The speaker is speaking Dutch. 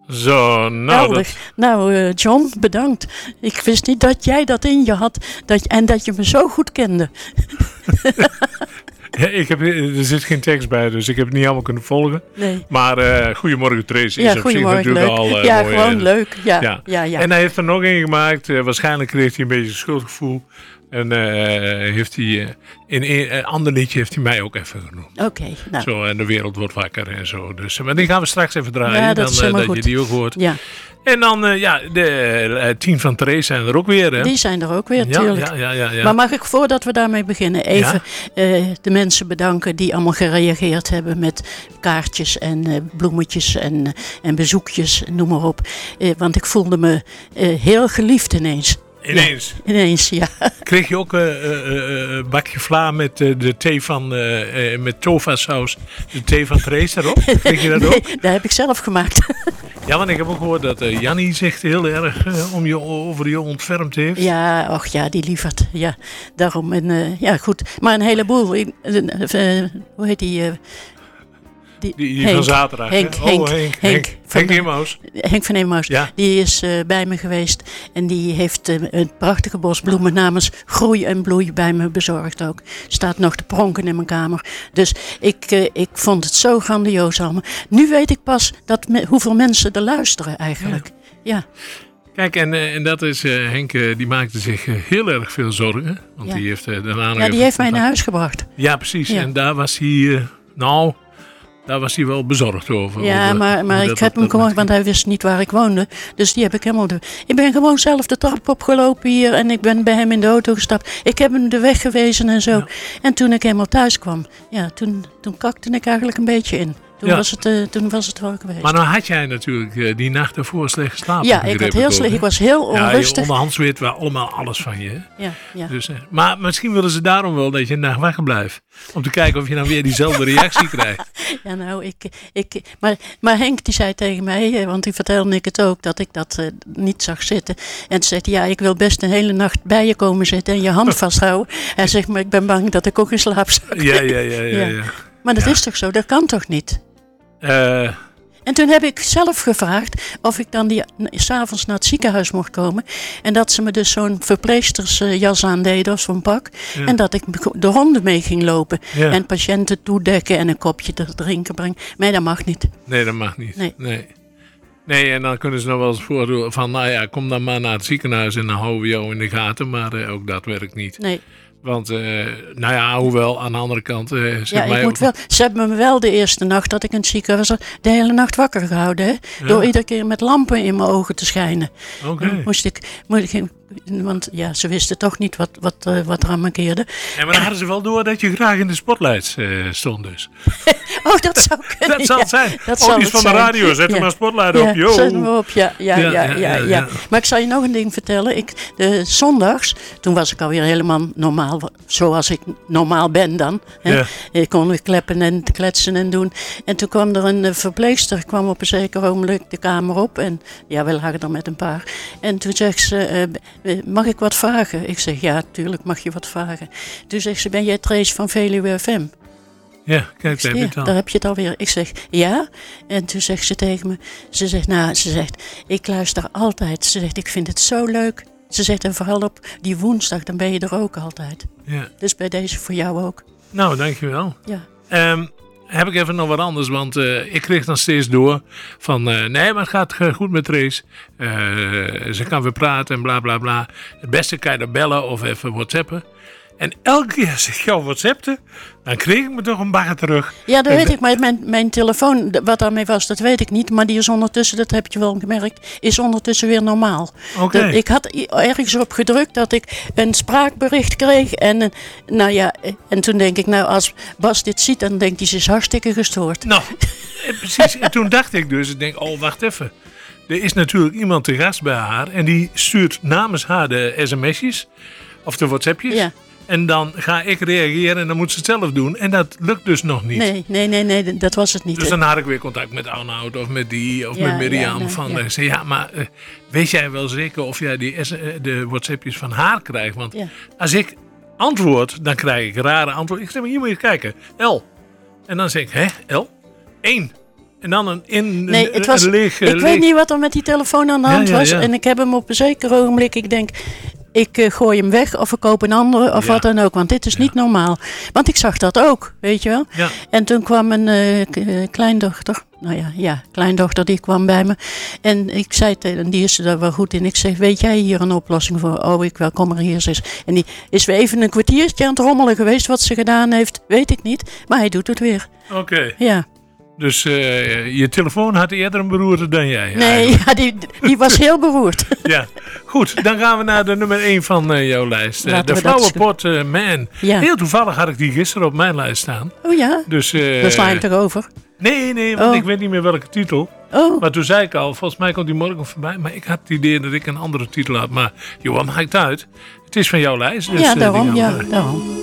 Zo, nou. Nou, John, bedankt. Ik wist niet dat jij dat in je had en dat je me zo goed kende. Ja, er zit geen tekst bij, dus ik heb het niet allemaal kunnen volgen. Nee. Maar goedemorgen Trace Ja, is op zich natuurlijk leuk. al mooi. Gewoon leuk. Ja. En hij heeft er nog een gemaakt. Waarschijnlijk kreeg hij een beetje schuldgevoel. En heeft hij in een ander liedje heeft hij mij ook even genoemd. Oké, nou. Zo, en de wereld wordt wakker en zo. Dus, maar die gaan we straks even draaien. Ja, dat is helemaal goed. Je die ook hoort. Ja. En dan, de 10 van Trace zijn er ook weer. Hè? Die zijn er ook weer, natuurlijk. Ja. Maar mag ik, voordat we daarmee beginnen, even de mensen bedanken die allemaal gereageerd hebben met kaartjes en bloemetjes en bezoekjes, noem maar op. Want ik voelde me heel geliefd ineens. Ineens? Ja, ineens, ja. Kreeg je ook een bakje vla met de thee van, met tofa saus, de thee van Trace erop? Kreeg je dat ook? Nee, dat heb ik zelf gemaakt. Ja, want ik heb ook gehoord dat Jannie zich heel erg over je ontfermd heeft. Ja, och ja, die lieverd. Ja, daarom. En, ja, goed. Maar een heleboel. Hoe heet die? Die van zaterdag. Henk van Eemmaus. Ja. Die is bij me geweest. En die heeft een prachtige bos bloemen namens Groei en Bloei bij me bezorgd ook. Staat nog te pronken in mijn kamer. Dus ik vond het zo grandioos allemaal. Nu weet ik pas hoeveel mensen er luisteren eigenlijk. Ja. Kijk, en dat is Henk, die maakte zich heel erg veel zorgen. Want die heeft die heeft mij naar huis gebracht. Ja, precies. Ja. En daar was hij, daar was hij wel bezorgd over. Ja, maar ik heb hem gewoon, want hij wist niet waar ik woonde. Dus die heb ik helemaal Ik ben gewoon zelf de trap opgelopen hier en ik ben bij hem in de auto gestapt. Ik heb hem de weg gewezen en zo. Ja. En toen ik helemaal thuis kwam, toen kakte ik eigenlijk een beetje in. Toen was het wel geweest. Maar nou had jij natuurlijk die nacht ervoor slecht geslapen. Ja, ik was heel onrustig. Ja, onderhands weten we allemaal alles van je. Ja. Dus, maar misschien willen ze daarom wel dat je een nacht wakker blijft. Om te kijken of je dan weer diezelfde reactie krijgt. Ja, nou, maar Henk die zei tegen mij, want die vertelde ik het ook, dat ik dat niet zag zitten. En toen zei hij, ik wil best een hele nacht bij je komen zitten en je hand vasthouden. Hij zegt, maar ik ben bang dat ik ook in slaap zak. Ja. Maar dat is toch zo? Dat kan toch niet? En toen heb ik zelf gevraagd of ik dan 's'avonds naar het ziekenhuis mocht komen. En dat ze me dus zo'n verpleegstersjas aandeden of zo'n pak. Ja. En dat ik de honden mee ging lopen. Ja. En patiënten toedekken en een kopje te drinken brengen. Maar dat mag niet. Nee, dat mag niet. Nee, en dan kunnen ze nog wel eens voordoen van, kom dan maar naar het ziekenhuis en dan houden we jou in de gaten. Maar ook dat werkt niet. Nee. Want, hoewel, aan de andere kant... ze hebben me wel de eerste nacht dat ik in het ziekenhuis was, de hele nacht wakker gehouden. Hè? Ja. Door iedere keer met lampen in mijn ogen te schijnen. Oké. Want ze wisten toch niet wat er aan mankeerde. En maar dan hadden ze wel door dat je graag in de spotlights stond dus. Dat zou kunnen. Dat zal het zijn. Dat zal het van zijn. de radio, zet er maar spotlight op. Ja, zet hem op, ja. Maar ik zal je nog een ding vertellen. Zondags, toen was ik alweer helemaal normaal, zoals ik normaal ben dan. Hè. Ja. Ik kon weer kleppen en kletsen en doen. En toen kwam er een verpleegster, kwam op een zeker ogenblik de kamer op. En we lagen er met een paar. En toen zegt ze, mag ik wat vragen? Ik zeg, ja, tuurlijk mag je wat vragen. Toen zegt ze, ben jij Trace van Veluwe FM? Ja, kijk, daar heb je het alweer. Ik zeg, ja. En toen zegt ze tegen me, ze zegt, ik luister altijd. Ze zegt, ik vind het zo leuk. Ze zegt, en vooral op die woensdag, dan ben je er ook altijd. Ja. Dus bij deze voor jou ook. Nou, dankjewel. Ja. Heb ik even nog wat anders, want ik kreeg dan steeds door van, nee, maar het gaat goed met Trace. Ze kan weer praten en bla bla bla. Het beste kan je er bellen of even whatsappen. En elke keer als ik jou whatsappte, dan kreeg ik me toch een bagger terug. Ja, dat weet ik. Maar mijn telefoon, wat daarmee was, dat weet ik niet. Maar die is ondertussen, dat heb je wel gemerkt, is ondertussen weer normaal. Okay. Ik had ergens op gedrukt dat ik een spraakbericht kreeg. En toen denk ik, als Bas dit ziet, dan denkt hij, ze is hartstikke gestoord. Nou, precies. En toen dacht ik dus, wacht even. Er is natuurlijk iemand te gast bij haar en die stuurt namens haar de sms'jes of de whatsappjes. Ja. En dan ga ik reageren en dan moet ze het zelf doen. En dat lukt dus nog niet. Nee, dat was het niet. Dus dan had ik weer contact met Arnoud of met die of met Mirjam. Ik zei, maar weet jij wel zeker of jij de whatsappjes van haar krijgt? Want als ik antwoord, dan krijg ik rare antwoorden. Ik zeg, maar hier moet je kijken. L. En dan zeg ik, L? 1. En dan een leeg... Ik weet niet wat er met die telefoon aan de hand was. En ik heb hem op een zeker ogenblik, ik denk... Ik gooi hem weg of ik koop een andere of wat dan ook. Want dit is niet normaal. Want ik zag dat ook, weet je wel. Ja. En toen kwam een kleindochter. Kleindochter die kwam bij me. En ik zei tegen die is er wel goed in. Ik zeg, weet jij hier een oplossing voor? Oh, ik wel, kom er hier eens. En die is weer even een kwartiertje aan het rommelen geweest. Wat ze gedaan heeft, weet ik niet. Maar hij doet het weer. Oké. Ja. Dus je telefoon had eerder een beroerte dan jij? Nee, ja, die was heel beroerd. Ja, goed. Dan gaan we naar de nummer 1 van jouw lijst. De Flower Pot Man. Ja. Heel toevallig had ik die gisteren op mijn lijst staan. Oh ja? Dus, daar sla je toch over? Nee, want ik weet niet meer welke titel. Oh. Maar toen zei ik al, volgens mij komt die morgen voorbij. Maar ik had het idee dat ik een andere titel had. Maar joh, wat maakt het uit? Het is van jouw lijst. Dus, ja, daarom.